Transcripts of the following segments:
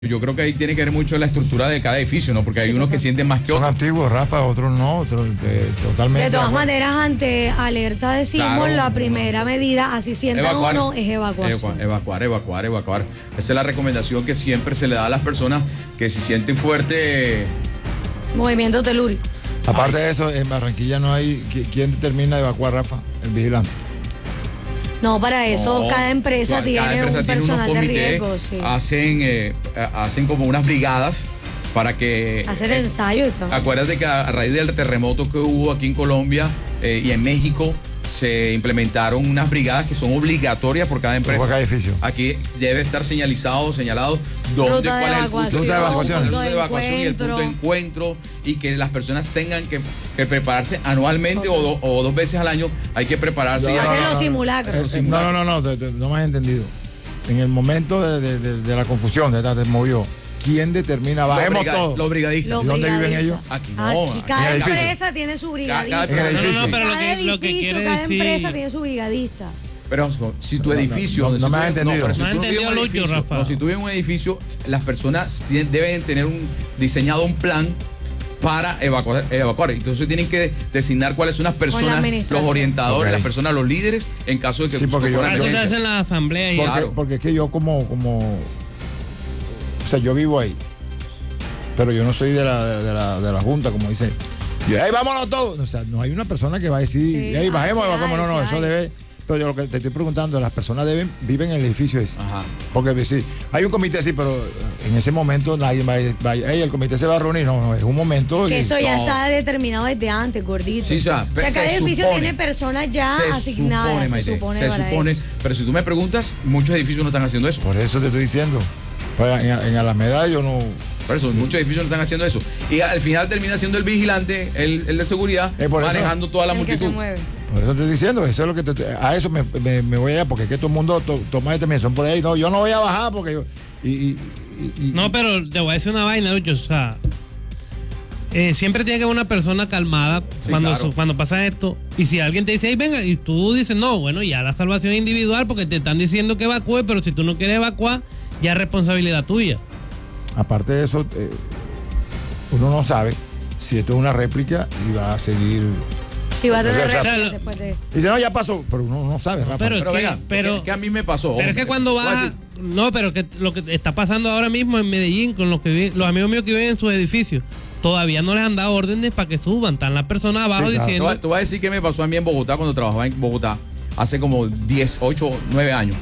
Yo creo que ahí tiene que ver mucho la estructura de cada edificio, ¿no? Porque hay unos que sienten más que Son otros. antiguos, Rafa, otros no, otros totalmente. De todas acuerdo. maneras, ante alerta decimos, Claro. la primera medida, así sientan Evacuar. o no, es evacuación. Evacuar. Esa es la recomendación que siempre se le da a las personas que se sienten fuerte. Movimiento telúrico. Aparte de eso, en Barranquilla no hay. ¿Quién determina evacuar, Rafa? El vigilante. No, para eso No, cada empresa cada tiene empresa un tiene unos personal de comités, riesgo. Sí. hacen como unas brigadas para que... Hacer ensayo y todo. Acuérdate que a raíz del terremoto que hubo aquí en Colombia y en México, se implementaron unas brigadas que son obligatorias por cada empresa. Por cada edificio. Aquí debe estar señalado dónde, Ruta de cuál es el punto evacuación, Ruta de evacuación. punto de evacuación y el punto de encuentro, y que las personas tengan que prepararse anualmente o dos veces al año. Hay que prepararse. Hacen los simulacros. No me has entendido. En el momento de la confusión, se movió. ¿Quién determina? Bajemos todos. Los brigadistas. ¿Y dónde viven ellos? Aquí no. Aquí cada en el edificio. empresa tiene su brigadista. En el edificio. pero Cada lo que edificio, quiere cada decir... empresa tiene su brigadista. Pero si tu edificio... no me has entendido. pero si No has tú vives en un entendido, Lucho, edificio- Rafa. no, si tú vives en un edificio, las personas deben tener diseñado un plan para evacuar. Entonces tienen que designar cuáles son las personas, administración. los orientadores, Ok. las personas, los líderes, en caso de que Sí, porque yo- ocurra Eso se emergencia. hace en la asamblea y Porque, Claro. porque es que yo como, o sea, yo vivo ahí, pero yo no soy de la junta, como dice. Yo, hey, vámonos todos. O sea, no hay una persona que va a decir, Sí, hey, bajemos, sí evacuemos. hay, No, sí eso hay. debe. Pero yo lo que te estoy preguntando, las personas viven en el edificio ese. Ajá. Porque sí, hay un comité, sí, pero en ese momento nadie va hey, el comité se va a reunir. No, es un momento. Que y- eso ya No. está determinado desde antes, gordito. Sí, o sea, cada se edificio supone. tiene personas ya Se asignadas, supone, se Maite, supone se para supone. eso. Pero si tú me preguntas, muchos edificios no están haciendo eso. Por eso te estoy diciendo. Pues en Alameda yo no. Por eso, muchos edificios no están haciendo eso. Y al final termina siendo el vigilante, el de seguridad, Por eso. manejando toda la El que se multitud. mueve. Por eso te estoy diciendo, eso es lo que a eso me voy allá, porque es que todo el mundo toma determinación por ahí. No, yo no voy a bajar porque yo. No, pero te voy a decir una vaina, Lucho. O sea, siempre tiene que haber una persona calmada claro. cuando pasa esto. Y si alguien te dice, hey, venga, y tú dices, no, bueno, ya la salvación es individual porque te están diciendo que evacúes, pero si tú no quieres evacuar, ya es responsabilidad tuya. Aparte de eso, uno no sabe si esto es una réplica y va a seguir. Si va a tener O sea, réplica lo- después de esto. Y dice, no, ya pasó, pero uno no sabe, Rafa. pero- Pero ¿Qué? venga, Pero- que a mí me pasó. Pero es hombre. que cuando Voy a vas... decir, No, pero que lo que está pasando ahora mismo en Medellín con los amigos míos que viven en sus edificios, todavía no les han dado órdenes para que suban. Están las personas abajo Sí, claro. diciendo... Te voy a decir qué me pasó a mí en Bogotá cuando trabajaba en Bogotá hace como 10, 8, 9 años.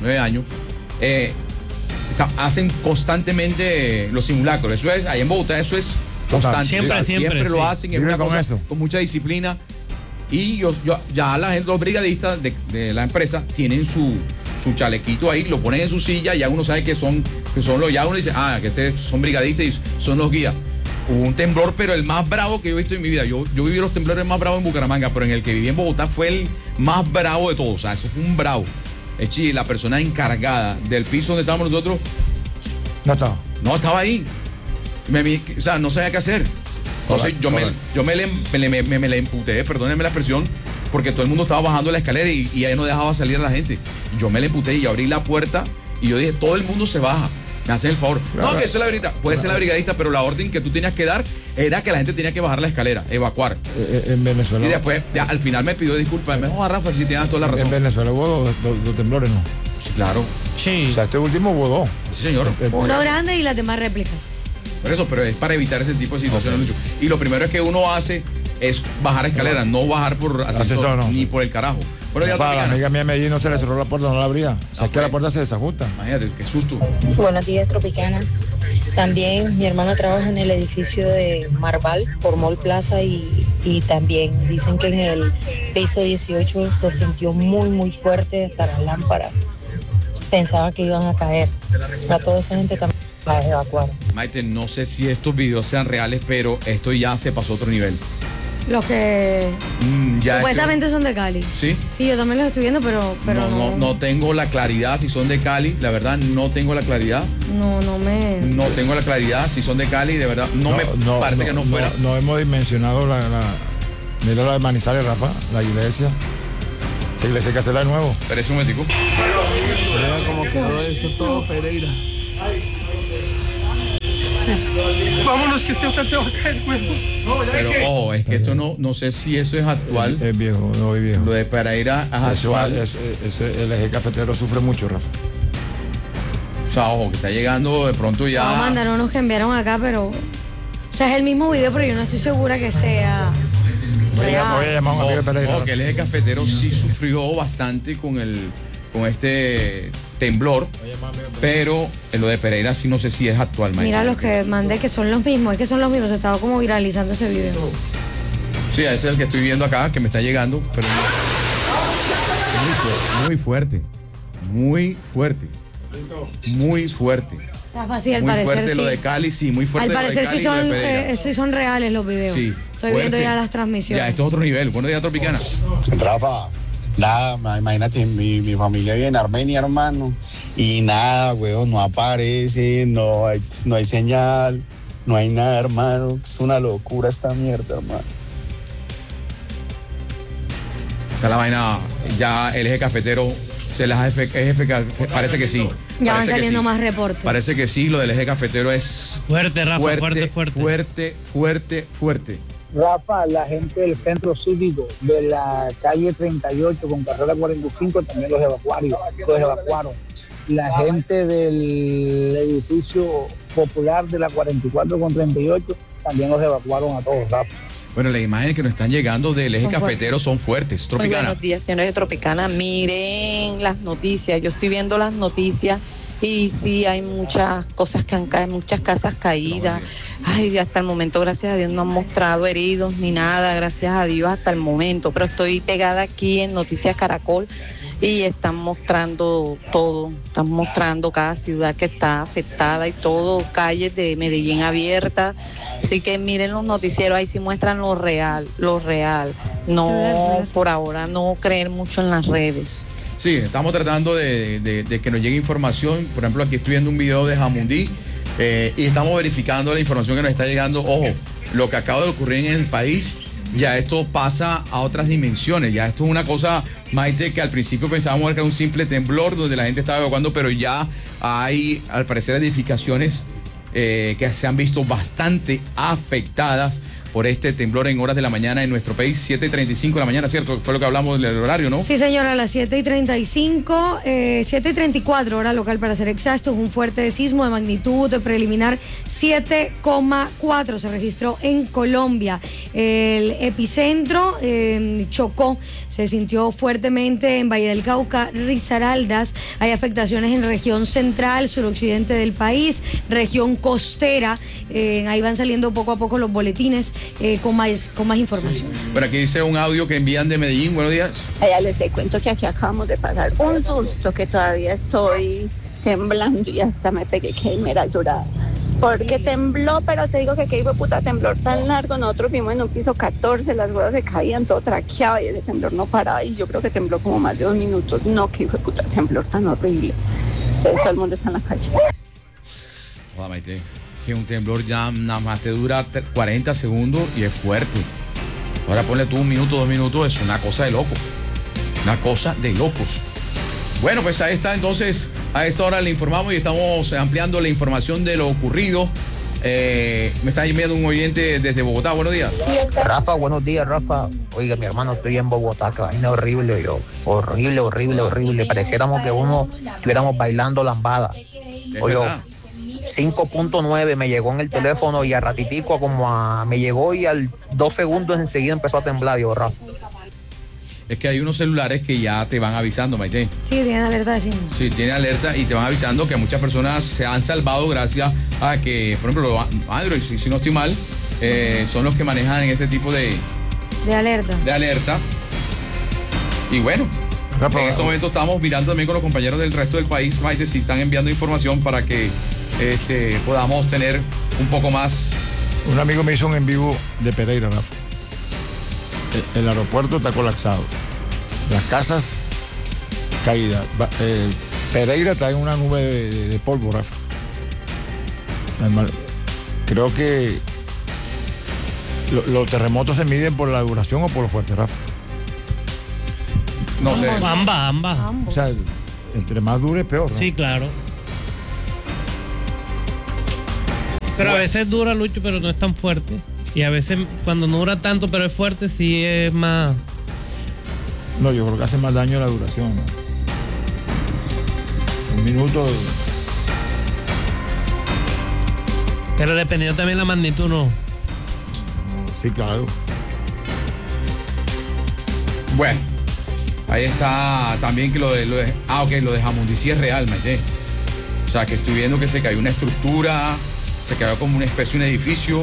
Hacen constantemente los simulacros. Eso es, ahí en Bogotá eso es constante. Siempre, O sea, siempre, lo sí. hacen, es Vive una con cosa eso. con mucha disciplina. Y ya la gente, los brigadistas de la empresa tienen su chalequito ahí, lo ponen en su silla, ya uno sabe que son ya uno dice, que son brigadistas y son los guías. Hubo un temblor, pero el más bravo que yo he visto en mi vida. Yo viví los temblores más bravos en Bucaramanga, pero en el que viví en Bogotá fue el más bravo de todos. O sea, eso fue un bravo. La persona encargada del piso donde estábamos nosotros, No estaba. no estaba ahí. O sea, no sabía qué hacer. Entonces Correcto. yo me le emputé, perdónenme la expresión, porque todo el mundo estaba bajando la escalera y ella no dejaba salir a la gente. Yo me le emputé y abrí la puerta y yo dije, todo el mundo se baja. Me hacen el favor. Claro. No, que eso es la brigadista. Puede ser la brigadista, pero la orden que tú tenías que dar era que la gente tenía que bajar la escalera, evacuar. En Venezuela. Y después, al final me pidió disculpas. Me dijo, Rafa, si tienes toda la razón. En Venezuela hubo dos temblores, ¿no? Sí, claro. Sí. O sea, este último hubo dos. Sí, señor. Uno grande y las demás réplicas. Por eso, pero es para evitar ese tipo de situaciones, Lucho. Y lo primero es que uno hace es bajar escaleras, no bajar por ascensor, Ascensor, no. ni por el carajo. Bueno, ya Para la Tropicana. amiga mía de Medellín no se le cerró la puerta, no la abría. O sea, es que la puerta se desajusta. Imagínate, qué susto. Buenos días, Tropicana. También mi hermana trabaja en el edificio de Marval por Mall Plaza y también dicen que en el piso 18 se sintió muy fuerte hasta las lámparas. Pensaban que iban a caer. A toda esa gente también la evacuaron. Maite, no sé si estos videos sean reales, pero esto ya se pasó a otro nivel. Los que Ya supuestamente son de Cali. ¿Sí? Sí, yo también los estoy viendo, pero No tengo la claridad si son de Cali, la verdad no tengo la claridad. no me... No tengo la claridad si son de Cali, de verdad no me parece que no fuera. No hemos dimensionado mira la de Manizales, Rafa, la iglesia. Esa iglesia hay que hacerla de nuevo. Pero un momentico. Mira cómo quedó esto todo, Pereira. Vámonos que este hotel te va a caer, huevo. Pero ojo, es que esto no sé si eso es actual. Es viejo, no es viejo. Lo de Pereira es actual. El eje cafetero sufre mucho, Rafa. O sea, ojo, que está llegando de pronto ya. Vamos a mandar unos que enviaron acá, pero. O sea, es el mismo video, pero yo no estoy segura que sea. Voy a llamar a un amigo de Pereira. Ojo, que el eje cafetero sí sufrió bastante con este temblor, pero en lo de Pereira sí no sé si es actual. Mira los que mandé, que son los mismos, es que son los mismos, se estaba como viralizando ese video. Sí, ese es el que estoy viendo acá, que me está llegando, pero muy fuerte, muy fuerte, muy fuerte. Está fácil, al Muy parecer fuerte sí. lo de Cali, sí, muy fuerte. Al parecer lo de sí Cali y lo de Pereira. sí son reales los videos. Sí, Estoy fuerte. viendo ya las transmisiones. Ya, esto es otro nivel. Buenos días, Tropicana. Rafa, nada, imagínate, mi familia vive en Armenia, hermano, y nada, weón, no aparece, no hay señal, no hay nada, hermano, es una locura esta mierda, hermano. Está la vaina, ya el eje cafetero, parece que sí. Ya van Parece que saliendo sí. más reportes. Parece que sí, lo del eje cafetero es Fuerte, Rafa, fuerte. Rafa, la gente del centro cívico de la calle 38 con carrera 45 también los evacuaron. La gente del edificio popular de la 44 con 38 también los evacuaron a todos, Rafa. Bueno, las imágenes que nos están llegando del eje Son cafetero son fuertes. Muy Tropicana. buenos días, señores de Tropicana. Miren las noticias. Yo estoy viendo las noticias y sí hay muchas cosas que han caído, muchas casas caídas. Ay, hasta el momento, gracias a Dios, no han mostrado heridos ni nada, gracias a Dios hasta el momento. Pero estoy pegada aquí en Noticias Caracol y están mostrando todo. Están mostrando cada ciudad que está afectada y todo, calles de Medellín abiertas. Así que miren los noticieros, ahí sí muestran lo real. No, por ahora no creer mucho en las redes. Sí, estamos tratando de que nos llegue información. Por ejemplo, aquí estoy viendo un video de Jamundí y estamos verificando la información que nos está llegando. Ojo, lo que acaba de ocurrir en el país, ya esto pasa a otras dimensiones. Ya esto es una cosa, Maite, que al principio pensábamos que era un simple temblor donde la gente estaba evacuando, pero ya hay, al parecer, edificaciones que se han visto bastante afectadas por este temblor en horas de la mañana en nuestro país, 7:35 de la mañana, ¿cierto? Fue lo que hablamos del horario, ¿no? Sí, señora, a las 7:35, 7:34 hora local para ser exactos, un fuerte sismo de magnitud preliminar 7,4 se registró en Colombia. El epicentro Chocó, se sintió fuertemente en Valle del Cauca, Risaraldas. Hay afectaciones en región central, suroccidente del país, región costera. Ahí van saliendo poco a poco los boletines con más información. Pero aquí dice un audio que envían de Medellín. Buenos días. Allá les cuento que aquí acabamos de pasar un susto que todavía estoy temblando y hasta me pegué que me era llorar. Porque tembló, pero te digo que qué hijo de puta temblor tan largo. Nosotros vimos en un piso 14, las ruedas se caían, todo traqueaba y ese temblor no paraba. Y yo creo que tembló como más de 2 minutos. No, qué hijo de puta temblor tan horrible. Entonces todo el mundo está en la calle. Joder, Maite, que un temblor ya nada más te dura 40 segundos y es fuerte. Ahora ponle tú 1 minuto, 2 minutos, es una cosa de loco. Una cosa de locos. Bueno, pues ahí está, entonces, a esta hora le informamos y estamos ampliando la información de lo ocurrido. Me está enviando un oyente desde Bogotá. Buenos días. Rafa, buenos días, Rafa. Oiga, mi hermano, estoy en Bogotá, que vaina horrible, yo. Horrible. Pareciéramos que estuviéramos bailando lambada. Oye, 5.9 me llegó en el teléfono y a ratitico me llegó y al 2 segundos enseguida empezó a temblar, yo, Rafa. Es que hay unos celulares que ya te van avisando, Maite. Sí, tienen alerta de sismo. Sí, tiene alerta y te van avisando que muchas personas se han salvado gracias a que, por ejemplo, Android, si no estoy mal, son los que manejan este tipo de alerta. Y bueno, en este momento estamos mirando también con los compañeros del resto del país, Maite, si están enviando información para que podamos tener un poco más. Un amigo me hizo un en vivo de Pereira, Rafa. El aeropuerto está colapsado. Las casas caídas. Pereira está en una nube de polvo, Rafa. Creo que los terremotos se miden por la duración o por lo fuerte, Rafa. No sé. Ambas. O sea, entre más dure, peor, ¿no? Sí, claro. Pero a veces dura, Lucho, pero no es tan fuerte. Y a veces cuando no dura tanto, pero es fuerte, sí es más... No, yo creo que hace más daño la duración, ¿no? Un minuto... Pero dependiendo también la magnitud, ¿no? Sí, claro. Bueno, ahí está también que lo de Jamundí es real, Mayé. O sea, que estoy viendo que se cayó una estructura, se cayó como una especie de un edificio.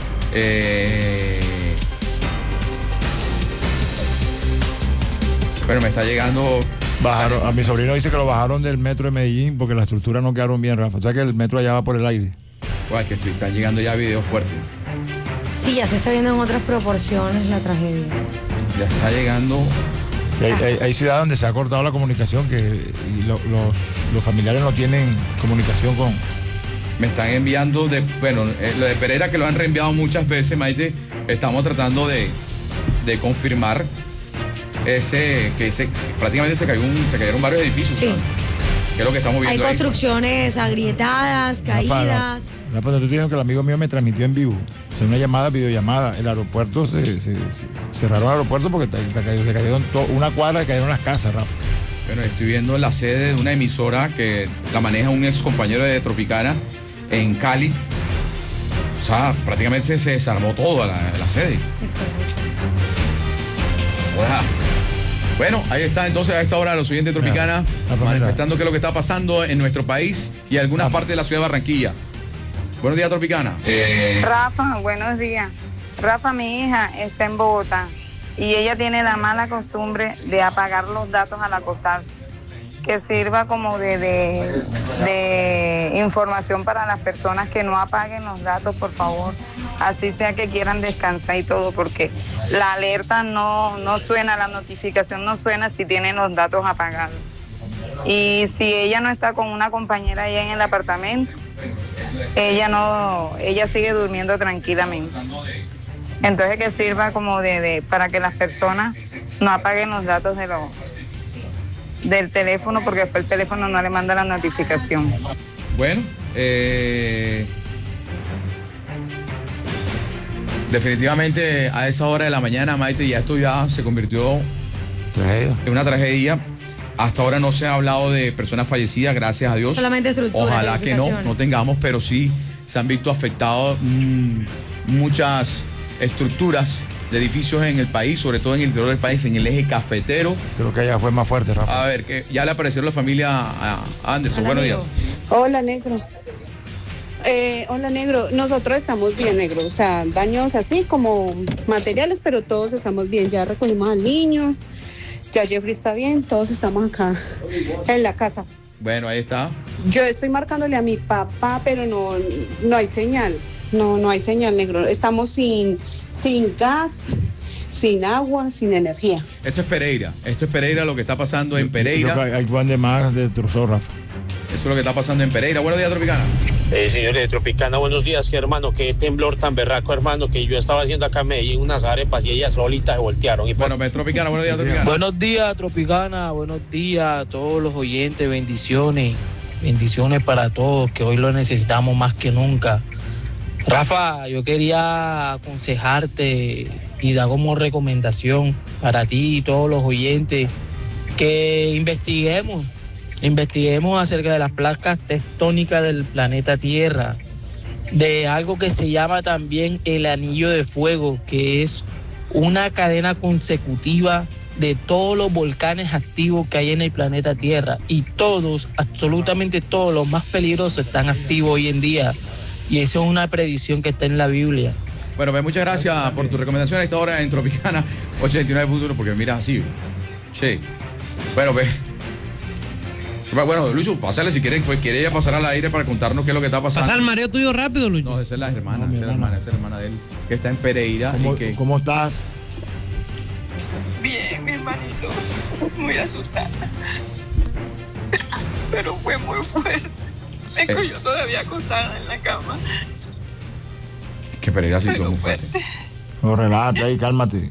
Bueno, me está llegando... A mi sobrino dice que lo bajaron del metro de Medellín porque las estructuras no quedaron bien, Rafa. O sea que el metro allá va por el aire. Bueno, que están llegando ya videos fuertes. Sí, ya se está viendo en otras proporciones la tragedia. Ya está llegando... Hay ciudades donde se ha cortado la comunicación los familiares no tienen comunicación con... Me están enviando lo de Pereira, que lo han reenviado muchas veces, Maite. Estamos tratando de confirmar prácticamente se cayeron varios edificios. Sí. ¿Qué es lo que estamos viendo? Hay construcciones agrietadas, caídas. Rafa, tú tienes que el amigo mío me transmitió en vivo. O sea, una videollamada. El aeropuerto cerraron el aeropuerto porque se cayeron una cuadra, cayeron las casas, Rafa. Bueno, estoy viendo la sede de una emisora que la maneja un ex compañero de Tropicana en Cali. O sea, prácticamente se desarmó todo la sede. Bueno, ahí está entonces a esta hora los oyentes de Tropicana manifestando qué es lo que está pasando en nuestro país y algunas partes de la ciudad de Barranquilla. Buenos días, Tropicana. Rafa, buenos días. Rafa, mi hija está en Bogotá y ella tiene la mala costumbre de apagar los datos al acostarse, que sirva como de información para las personas que no apaguen los datos, por favor. Así sea que quieran descansar y todo, porque la alerta no suena, la notificación no suena si tienen los datos apagados. Y si ella no está con una compañera allá en el apartamento, ella sigue durmiendo tranquilamente. Entonces que sirva como para que las personas no apaguen los datos del teléfono, porque después el teléfono no le manda la notificación. Bueno, definitivamente a esa hora de la mañana, Maite, ya esto ya se convirtió en una tragedia. Hasta ahora no se ha hablado de personas fallecidas, gracias a Dios. Solamente estructuras. Ojalá que no tengamos, pero sí se han visto afectados muchas estructuras de edificios en el país, sobre todo en el interior del país, en el eje cafetero. Creo que allá fue más fuerte, Rafa. A ver, que ya le apareció la familia a Anderson. Buenos días. Hola, negro. Hola, negro. Nosotros estamos bien, negro. O sea, daños así como materiales, pero todos estamos bien. Ya recogimos al niño, ya Jeffrey está bien, todos estamos acá en la casa. Bueno, ahí está. Yo estoy marcándole a mi papá, pero no hay señal. No hay señal, negro. Estamos sin gas, sin agua, sin energía. Esto es Pereira lo que está pasando en Pereira. Hay Juan de Mar destrozó, Rafa. Eso es lo que está pasando en Pereira. Buenos días, Tropicana. Señores de Tropicana, buenos días, hermano. Qué temblor tan berraco, hermano, que yo estaba haciendo acá en Medellín unas arepas y ellas solitas se voltearon. Bueno, Tropicana, buenos días, Tropicana. Buenos días, Tropicana. Buenos días a todos los oyentes. Bendiciones. Bendiciones para todos, que hoy lo necesitamos más que nunca. Rafa, yo quería aconsejarte y dar como recomendación para ti y todos los oyentes que investiguemos acerca de las placas tectónicas del planeta Tierra, de algo que se llama también el anillo de fuego, que es una cadena consecutiva de todos los volcanes activos que hay en el planeta Tierra, y todos, absolutamente todos los más peligrosos están activos hoy en día. Y eso es una predicción que está en la Biblia. Bueno, pues muchas gracias por tu recomendación a esta hora en Tropicana 89.1, porque mira así. Che. Bueno, pues. Bueno, Lucho, pásale si quiere ella pasar al aire para contarnos qué es lo que está pasando. Pasa el mareo tuyo rápido, Lucho. No, esa es la hermana, esa es la hermana de él, que está en Pereira. ¿Cómo estás? Bien, mi hermanito. Muy asustada. Pero fue muy fuerte. Tengo yo todavía acostada en la cama. Que Pereira sí estuvo muy fuerte. No, relájate ahí, cálmate.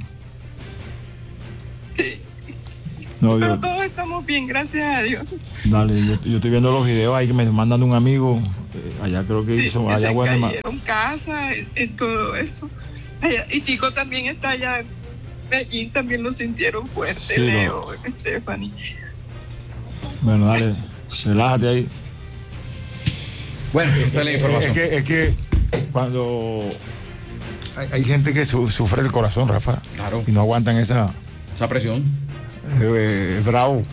Sí. No, pero todos estamos bien, gracias a Dios. Dale, yo estoy viendo los videos ahí que me mandan de un amigo Allá creo que Sí, hizo, que allá se Guatemala. cayeron casas, en todo eso. Y Chico también está allá en Medellín, también lo sintieron fuerte, Sí, Leo, Stephanie. Bueno, dale, relájate ahí. Bueno, esta es la información. Es que cuando hay gente que sufre el corazón, Rafa, claro, y no aguantan esa presión. Bravo.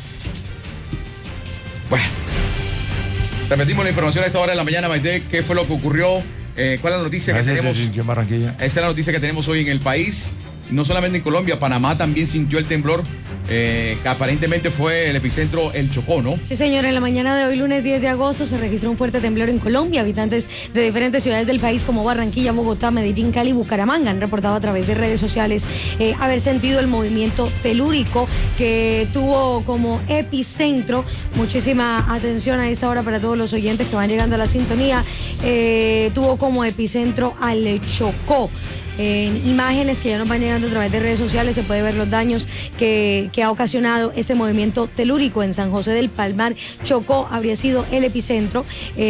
Bueno, repetimos la información a esta hora de la mañana, Maite. ¿Qué fue lo que ocurrió? ¿Cuál es la noticia que tenemos? Se sintió en Barranquilla. Esa es la noticia que tenemos hoy en el país. No solamente en Colombia, Panamá también sintió el temblor, que aparentemente fue el epicentro El Chocó, ¿no? Sí, señor. En la mañana de hoy, lunes 10 de agosto, se registró un fuerte temblor en Colombia. Habitantes de diferentes ciudades del país como Barranquilla, Bogotá, Medellín, Cali y Bucaramanga han reportado a través de redes sociales haber sentido el movimiento telúrico que tuvo como epicentro. Muchísima atención a esta hora para todos los oyentes que van llegando a la sintonía. Tuvo como epicentro al Chocó. En imágenes que ya nos van llegando a través de redes sociales se puede ver los daños que ha ocasionado este movimiento telúrico en San José del Palmar. Chocó habría sido el epicentro.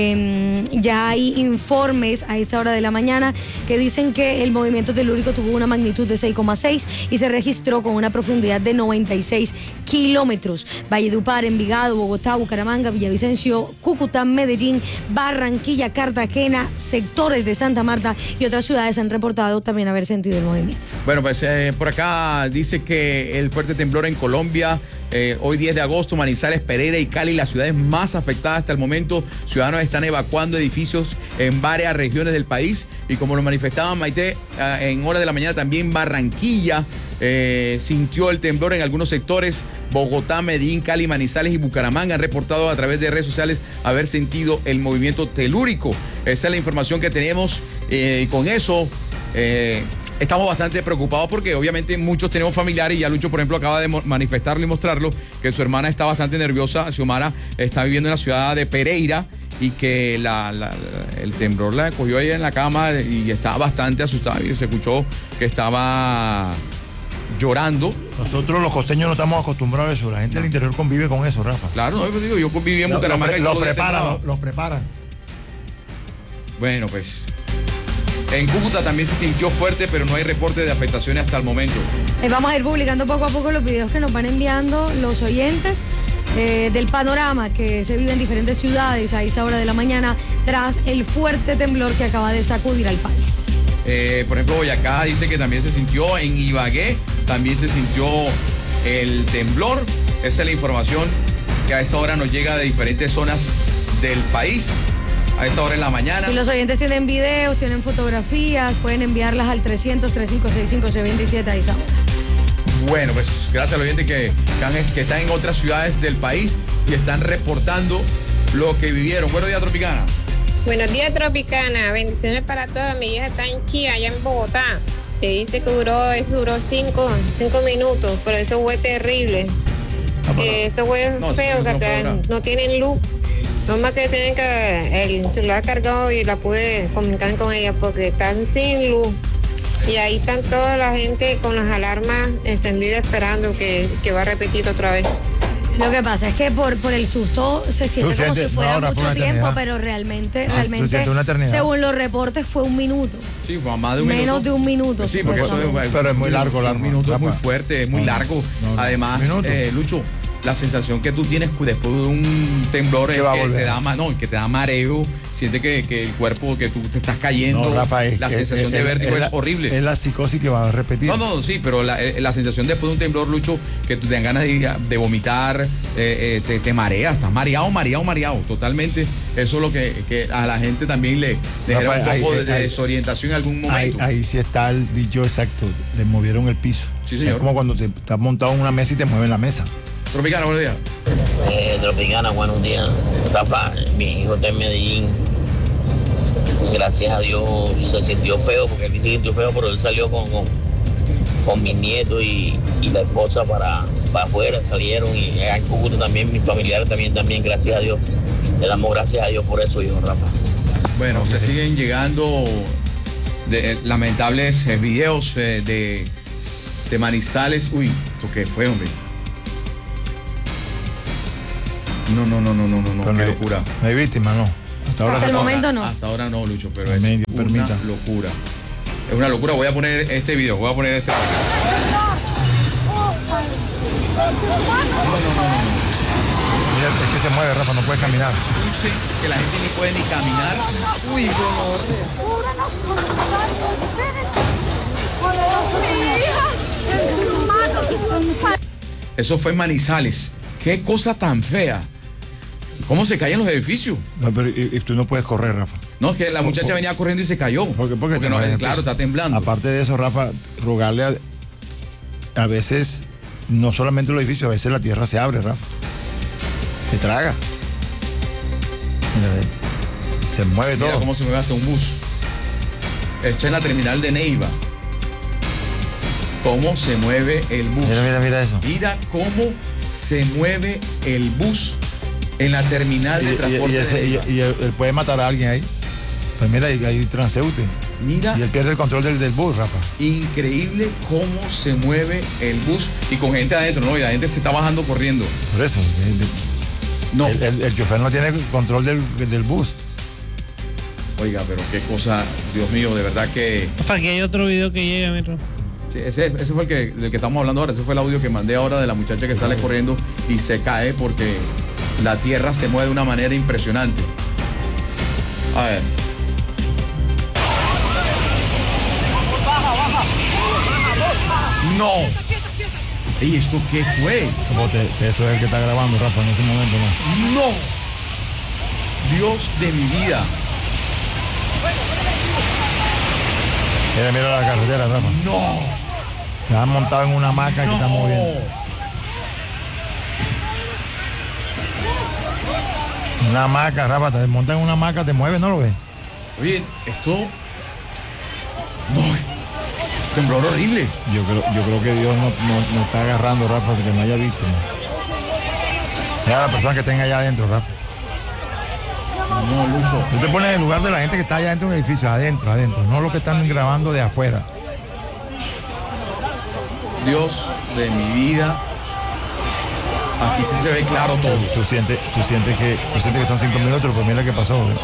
Ya hay informes a esta hora de la mañana que dicen que el movimiento telúrico tuvo una magnitud de 6,6 y se registró con una profundidad de 96 kilómetros. Valledupar, Envigado, Bogotá, Bucaramanga, Villavicencio, Cúcuta, Medellín, Barranquilla, Cartagena, sectores de Santa Marta y otras ciudades han reportado también haber sentido el movimiento. Bueno, pues por acá dice que el fuerte temblor en Colombia, hoy 10 de agosto, Manizales, Pereira y Cali, las ciudades más afectadas hasta el momento. Ciudadanos están evacuando edificios en varias regiones del país y como lo manifestaba Maite, en horas de la mañana también Barranquilla sintió el temblor en algunos sectores. Bogotá, Medellín, Cali, Manizales y Bucaramanga han reportado a través de redes sociales haber sentido el movimiento telúrico. Esa es la información que tenemos y con eso estamos bastante preocupados porque obviamente muchos tenemos familiares y ya Lucho, por ejemplo, acaba de manifestarlo y mostrarlo que su hermana está bastante nerviosa. Xiomara está viviendo en la ciudad de Pereira y que el temblor la cogió ahí en la cama y está bastante asustada. Y se escuchó que estaba llorando. Nosotros los costeños no estamos acostumbrados a eso. La gente del interior convive con eso, Rafa. Claro, no, digo, yo conviví en Bucaramanga. Lo preparan. Bueno, pues en Cúcuta también se sintió fuerte, pero no hay reporte de afectaciones hasta el momento. Vamos a ir publicando poco a poco los videos que nos van enviando los oyentes del panorama que se vive en diferentes ciudades a esa hora de la mañana tras el fuerte temblor que acaba de sacudir al país. Por ejemplo, Boyacá dice que también se sintió, en Ibagué también se sintió el temblor. Esa es la información que a esta hora nos llega de diferentes zonas del país. A esta hora en la mañana. Si los oyentes tienen videos, tienen fotografías, pueden enviarlas al 300-3565-627 a esta hora. Bueno, pues gracias a los oyentes que están en otras ciudades del país y están reportando lo que vivieron. Buenos días, Tropicana. Buenos días, Tropicana. Bendiciones para todos. Mi hija está en Chía, allá en Bogotá. Se dice que duró 5 minutos, pero eso fue terrible. Eso fue feo, que no tienen luz. No más que tienen que el celular cargado y la pude comunicar con ella porque están sin luz. Y ahí están toda la gente con las alarmas encendidas esperando que va a repetir otra vez. Lo que pasa es que por el susto se siente como si fuera mucho tiempo, pero realmente, según los reportes, fue 1 minuto. Sí, fue más de 1 minuto. Menos de 1 minuto. Sí, porque eso pero es muy largo. Un minuto es muy fuerte, es muy largo. Además, Lucho, la sensación que tú tienes después de un temblor es que te da mareo, siente que el cuerpo, que tú te estás cayendo. No, Rafa, la sensación de vértigo es horrible. Es la psicosis que va a repetir. Sí, pero la sensación después de un temblor, Lucho, que tú te dan ganas de vomitar, te mareas, estás mareado, totalmente. Eso es lo que a la gente también le genera un poco de desorientación en algún momento. Ahí sí está el dicho exacto, le movieron el piso. Sí, señor. Es como cuando te estás montado en una mesa y te mueven la mesa. Tropicana, buenos días. Tropicana, buenos días. Rafa, mi hijo está en Medellín. Gracias a Dios se sintió feo, porque aquí se sintió feo, pero él salió con mis nietos y la esposa para afuera, salieron, y en Cúcuta también, mis familiares también, gracias a Dios. Le damos gracias a Dios por eso, hijo Rafa. Bueno, se siguen llegando lamentables videos de Manizales. Uy, ¿esto qué fue, hombre? No, qué locura. No hay víctima, no. Hasta el momento no. Hasta ahora no, Lucho, pero Amén, es Dios permita. una locura. Es una locura. Voy a poner este video, voy a poner este. Mira, es que se mueve, Rafa, no puede caminar. Dulce, que la gente ni puede ni caminar. Uy, eso fue en Manizales. Qué cosa tan fea. ¿Cómo se caen los edificios? No, pero y tú no puedes correr, Rafa. No, es que la muchacha venía corriendo y se cayó. Porque no, claro, está temblando. Aparte de eso, Rafa, rogarle a veces, no solamente los edificios, a veces la tierra se abre, Rafa. Te traga. Mira, se mueve todo. Mira cómo se mueve hasta un bus. Esto es la terminal de Neiva. Cómo se mueve el bus. Mira eso. Mira cómo se mueve el bus en la terminal de transporte. Y él puede matar a alguien ahí. Pues mira, hay transeúnte. Mira. Y él pierde el control del bus, Rafa. Increíble cómo se mueve el bus y con gente adentro, ¿no? Y la gente se está bajando corriendo. Por eso. No. El chofer no tiene control del bus. Oiga, pero qué cosa, Dios mío, de verdad que... Aquí hay otro video que llega, mira. Sí, ese fue del que estamos hablando ahora. Ese fue el audio que mandé ahora de la muchacha que sale corriendo y se cae porque la tierra se mueve de una manera impresionante. A ver. ¡No! ¿Y esto qué fue? Eso es el que está grabando, Rafa, en ese momento, ¿no? ¡No! Dios de mi vida. Mira la carretera, Rafa. ¡No! Se han montado en una hamaca que está moviendo. Una hamaca, Rafa, te montan en una hamaca, te mueves, ¿no lo ves? Oye, esto... No, temblor horrible. Yo creo que Dios no está agarrando, Rafa, que no haya visto. Mira la persona que tenga allá adentro, Rafa. No, Lucho. Tú te pones en el lugar de la gente que está allá dentro de un edificio, adentro, no lo que están grabando de afuera. Dios de mi vida. Aquí sí se ve claro todo. Tú sientes que son 5 minutos, pues mira qué pasó. ¿Ve?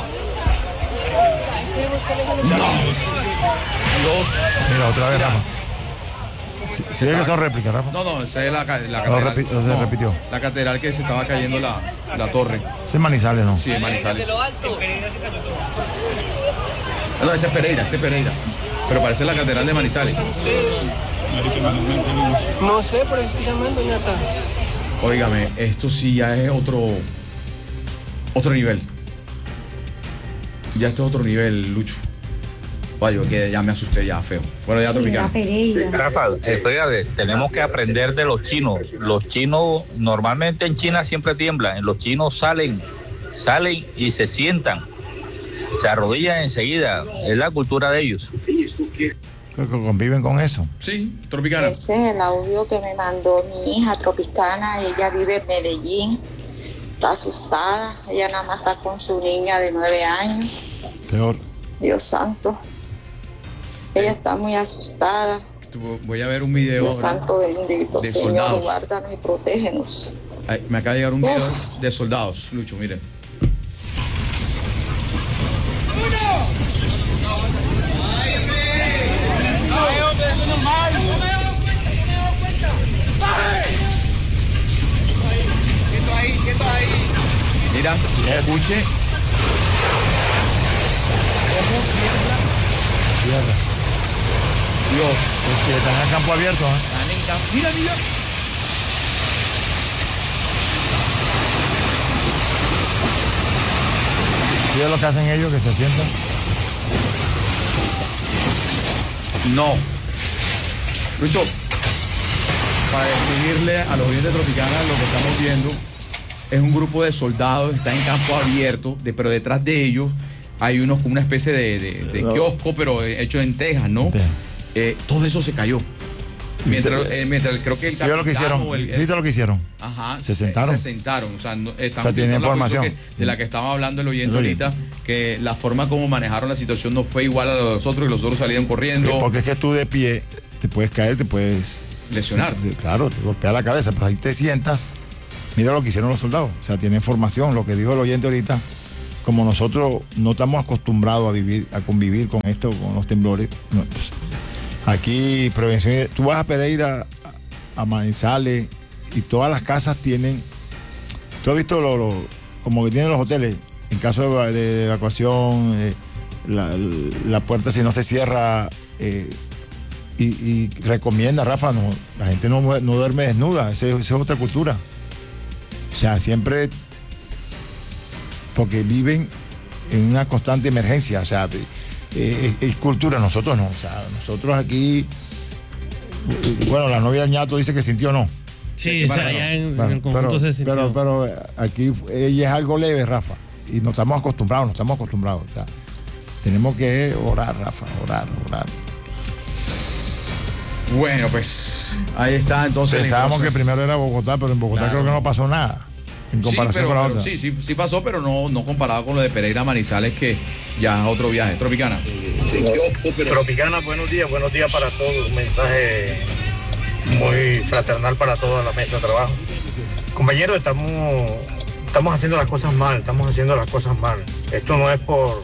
No. Dios. Mira, otra vez, Rafa. ¿Sí ves que son réplicas, Rafa? No, esa es la catedral. Se repitió. La catedral que se estaba cayendo la torre. ¿Es en Manizales, no? Sí, en Manizales. No, ese es Pereira, Pero parece la catedral de Manizales. No sé, pero estoy llamando, ñata. Óigame, esto sí ya es otro nivel. Ya esto es otro nivel, Lucho. Vaya, que ya me asusté ya feo. Bueno, ya Tropicana. Sí, Rafa, tenemos que aprender de los chinos. Los chinos, normalmente en China siempre tiemblan. Los chinos salen y se sientan. Se arrodillan enseguida. Es la cultura de ellos. ¿Conviven con eso? Sí, Tropicana. Ese es el audio que me mandó mi hija Tropicana. Ella vive en Medellín. Está asustada. Ella nada más está con su niña de 9 años. Peor. Dios santo. Ella está muy asustada. Voy a ver un video. Dios santo bendito. De Señor, soldados. guárdanos y protégenos. Ay, me acaba de llegar un video de soldados, Lucho, mire. Mira, escuche. Dios, es que están en campo abierto, ¿eh? Mira. ¿Sí es lo que hacen ellos, que se sientan? No. Lucho, para definirle a los oyentes Tropicana lo que estamos viendo es un grupo de soldados, está en campo abierto, pero detrás de ellos hay como una especie de kiosco, pero hecho en Texas, ¿no? Todo eso se cayó. Mientras creo que el ¿sí lo que hicieron? ¿Sí lo que hicieron? Ajá. Se sentaron. O sea, tiene información de la que estaba hablando el oyente ahorita, que la forma como manejaron la situación no fue igual a la de los otros y los otros salieron corriendo. Porque es que tú de pie te puedes caer, te puedes lesionar. Claro, te golpea la cabeza, pero ahí te sientas. Mira lo que hicieron los soldados. O sea, tiene información, lo que dijo el oyente ahorita. como nosotros no estamos acostumbrados a convivir con esto, con los temblores, no, pues, aquí prevención, tú vas a Pereira, a Manizales, y todas las casas tienen, tú has visto como que tienen los hoteles, en caso de evacuación, la puerta si no se cierra, y recomienda, Rafa, no, la gente no duerme desnuda, esa es otra cultura. O sea, siempre, porque viven en una constante emergencia, o sea, es cultura, nosotros no, o sea, nosotros aquí, bueno, la novia del ñato dice que sintió no. Sí, o sea, allá en el conjunto se sintió. Pero aquí ella es algo leve, Rafa, y no estamos acostumbrados, o sea, tenemos que orar, Rafa, orar. Bueno, pues ahí está entonces. Pensábamos que primero era Bogotá, pero en Bogotá creo que no pasó nada en comparación con la otra. Sí pasó, pero no comparado con lo de Pereira Manizales, que ya es otro viaje. Tropicana. Tropicana, buenos días para todos. Un mensaje muy fraternal para toda la mesa de trabajo. Compañeros, estamos haciendo las cosas mal, Esto no es por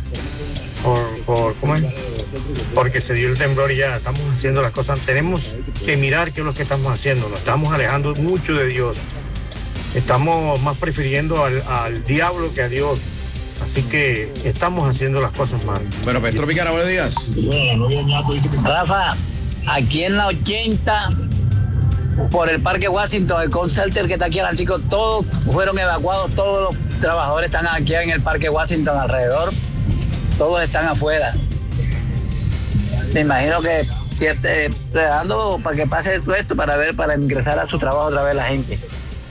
¿cómo es? Porque se dio el temblor y ya estamos haciendo las cosas. Tenemos que mirar qué es lo que estamos haciendo. Nos estamos alejando mucho de Dios. Estamos más prefiriendo al diablo que a Dios. Así que estamos haciendo las cosas mal. Bueno, pues Tropicana, buenos días. Rafa, aquí en la 80, por el Parque Washington, el call center que está aquí al chico, todos fueron evacuados, todos los trabajadores están aquí en el Parque Washington alrededor, todos están afuera. Me imagino que si esperando para que pase todo esto para ingresar a su trabajo otra vez la gente.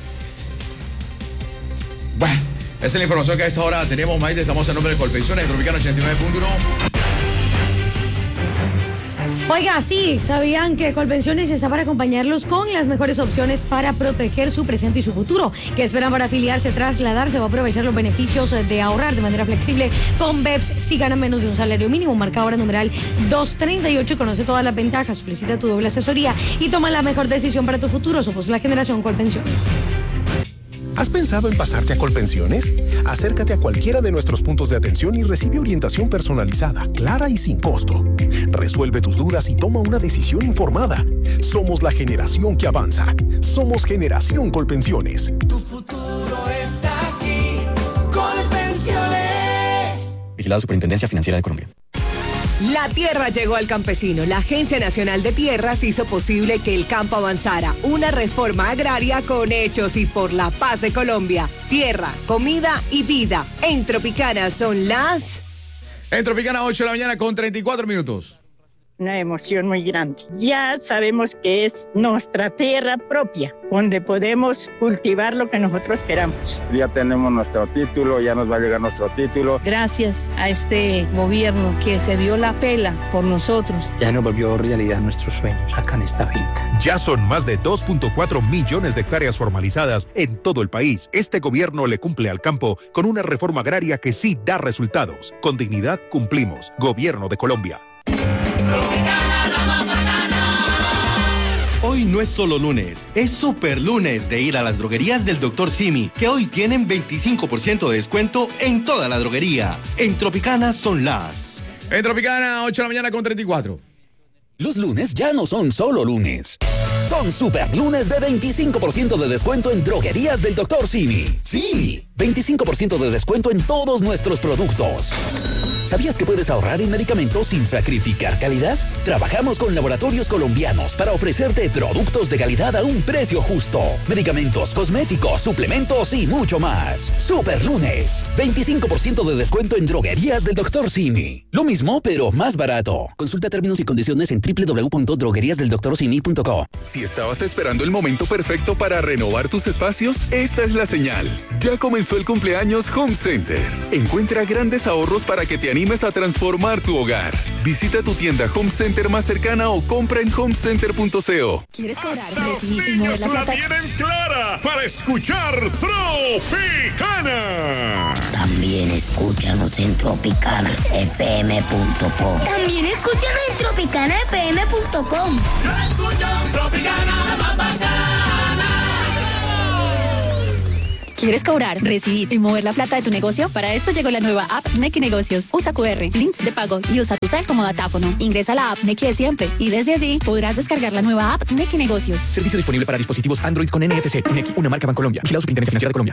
Bueno, esa es la información que a esta hora tenemos, Maite. Estamos en nombre de Colpensiones, Tropicana 89.1. Oiga, sí, ¿sabían que Colpensiones está para acompañarlos con las mejores opciones para proteger su presente y su futuro? ¿Qué esperan para afiliarse, trasladarse o aprovechar los beneficios de ahorrar de manera flexible con BEPS si ganan menos de un salario mínimo? Marca ahora numeral 238 y conoce todas las ventajas. Solicita tu doble asesoría y toma la mejor decisión para tu futuro. Somos la generación Colpensiones. ¿Has pensado en pasarte a Colpensiones? Acércate a cualquiera de nuestros puntos de atención y recibe orientación personalizada, clara y sin costo. Resuelve tus dudas y toma una decisión informada. Somos la generación que avanza. Somos Generación Colpensiones. Tu futuro está aquí. Colpensiones. Vigilado Superintendencia Financiera de Colombia. La tierra llegó al campesino. La Agencia Nacional de Tierras hizo posible que el campo avanzara. Una reforma agraria con hechos y por la paz de Colombia. Tierra, comida y vida. En Tropicana son las... En Tropicana, 8 de la mañana con 34 minutos. Una emoción muy grande. Ya sabemos que es nuestra tierra propia, donde podemos cultivar lo que nosotros queramos. Ya tenemos nuestro título, ya nos va a llegar nuestro título. Gracias a este gobierno que se dio la pela por nosotros. Ya nos volvió realidad nuestros sueños acá en esta finca. Ya son más de 2.4 millones de hectáreas formalizadas en todo el país. Este gobierno le cumple al campo con una reforma agraria que sí da resultados. Con dignidad cumplimos. Gobierno de Colombia. Hoy no es solo lunes, es super lunes de ir a las droguerías del Dr. Simi, que hoy tienen 25% de descuento en toda la droguería. En Tropicana son las... En Tropicana, 8 de la mañana con 34. Los lunes ya no son solo lunes. Son super lunes de 25% de descuento en droguerías del Dr. Simi. Sí, 25% de descuento en todos nuestros productos. ¿Sabías que puedes ahorrar en medicamentos sin sacrificar calidad? Trabajamos con laboratorios colombianos para ofrecerte productos de calidad a un precio justo. Medicamentos, cosméticos, suplementos y mucho más. Super lunes, 25% de descuento en droguerías del Dr. Simi. Lo mismo, pero más barato. Consulta términos y condiciones en www.drogueriasdeldoctorsimi.co. Si estabas esperando el momento perfecto para renovar tus espacios, esta es la señal. Ya comenzó el cumpleaños Home Center. Encuentra grandes ahorros para que te animes a transformar tu hogar. Visita tu tienda Home Center más cercana o compra en homecenter.co. ¿Quieres cobrar, recibir y mover la plata? Tienen clara para escuchar Tropicana. También escúchanos en tropicanafm.com. También escúchanos en tropicanafm.com. Escucha Tropicana, la más bacana. ¿Quieres cobrar, recibir y mover la plata de tu negocio? Para esto llegó la nueva app Nequi Negocios. Usa QR, links de pago y usa tu cel como datáfono. Ingresa a la app Nequi de siempre y desde allí podrás descargar la nueva app Nequi Negocios. Servicio disponible para dispositivos Android con NFC. Nequi, una marca Bancolombia. Vigilado Superintendencia Financiera de Colombia.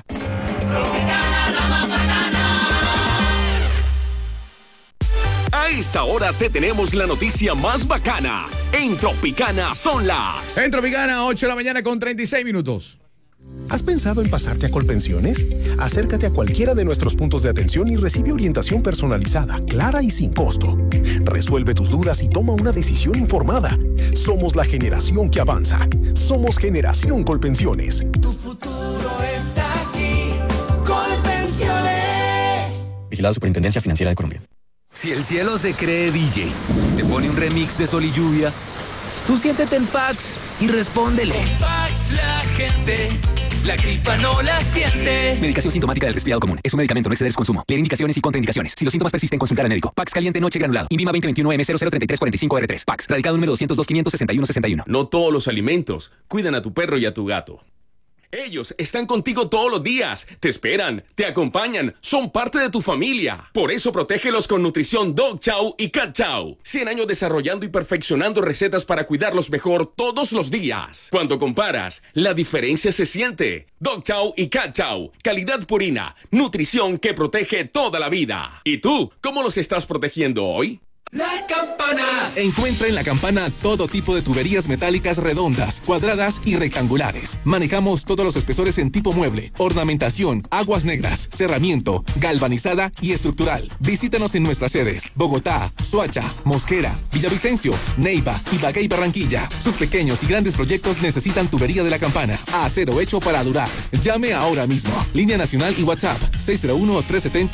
A esta hora te tenemos la noticia más bacana. En Tropicana son las... En Tropicana, 8 de la mañana con 36 minutos. ¿Has pensado en pasarte a Colpensiones? Acércate a cualquiera de nuestros puntos de atención y recibe orientación personalizada, clara y sin costo. Resuelve tus dudas y toma una decisión informada. Somos la generación que avanza. Somos Generación Colpensiones. Tu futuro está aquí. Colpensiones. Vigilado Superintendencia Financiera de Colombia. Si el cielo se cree DJ, te pone un remix de Sol y Lluvia, tú siéntete en Pax y respóndele. Con Pax la gente, la gripa no la siente. Medicación sintomática del resfriado común. Es un medicamento, no exceder su consumo. Leer indicaciones y contraindicaciones. Si los síntomas persisten, consultar al médico. Pax caliente noche granulado. INVIMA 2021-M003345R3. Pax. Radicado número 202-561-61. No todos los alimentos cuidan a tu perro y a tu gato. Ellos están contigo todos los días, te esperan, te acompañan, son parte de tu familia. Por eso protégelos con nutrición Dog Chow y Cat Chow. 100 años desarrollando y perfeccionando recetas para cuidarlos mejor todos los días. Cuando comparas, la diferencia se siente. Dog Chow y Cat Chow, calidad purina, nutrición que protege toda la vida. ¿Y tú, cómo los estás protegiendo hoy? La Campana. Encuentra en La Campana todo tipo de tuberías metálicas redondas, cuadradas y rectangulares. Manejamos todos los espesores en tipo mueble, ornamentación, aguas negras, cerramiento, galvanizada y estructural. Visítanos en nuestras sedes: Bogotá, Soacha, Mosquera, Villavicencio, Neiva, Ibagué y Barranquilla. Sus pequeños y grandes proyectos necesitan tubería de La Campana. Acero hecho para durar. Llame ahora mismo. Línea nacional y WhatsApp 601-370